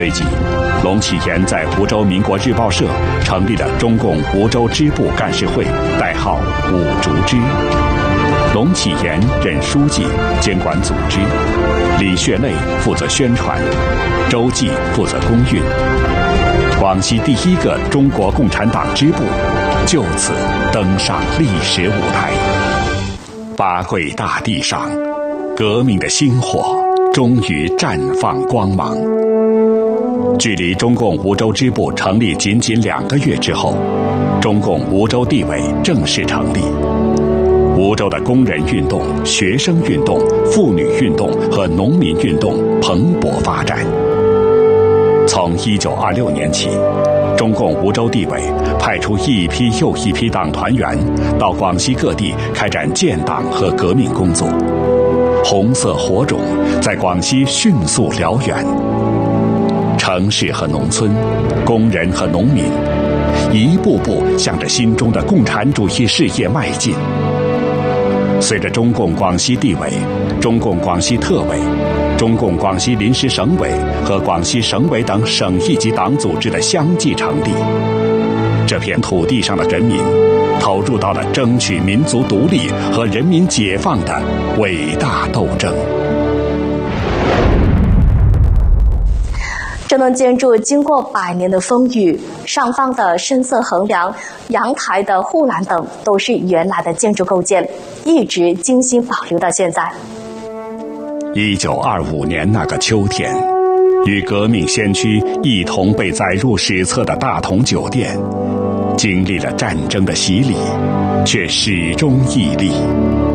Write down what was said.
随即，龙启言在湖州民国日报社成立了中共湖州支部干事会，代号五竹支。龙启言任书记，监管组织；李学累负责宣传，周济负责公运。广西第一个中国共产党支部就此登上历史舞台。八桂大地上，革命的星火终于绽放光芒。距离中共湖州支部成立仅仅2个月之后，中共湖州地委正式成立。湖州的工人运动、学生运动、妇女运动和农民运动蓬勃发展。从1926年起，中共湖州地委派出一批又一批党团员到广西各地开展建党和革命工作。红色火种在广西迅速燎原。城市和农村，工人和农民，一步步向着心中的共产主义事业迈进。随着中共广西地委、中共广西特委、中共广西临时省委和广西省委等省一级党组织的相继成立，这片土地上的人民投入到了争取民族独立和人民解放的伟大斗争。 这栋建筑经过100年的风雨，上方的深色横梁、阳台的护栏等都是原来的建筑构件，一直精心保留到现在。 1925年那个秋天，与革命先驱一同被载入史册的大同酒店，经历了战争的洗礼，却始终屹立。